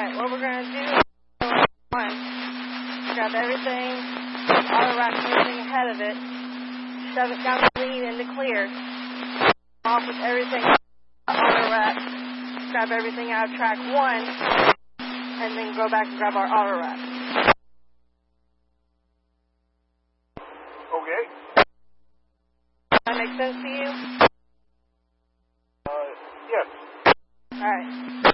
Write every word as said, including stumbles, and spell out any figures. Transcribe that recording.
Alright, what we're going to do is one, grab everything, auto rack everything ahead of it, shove it down the lead into clear, off with everything auto rack, grab everything out of track one, and then go back and grab our auto rack. Okay. Does that make sense to you? Uh, yes. Alright.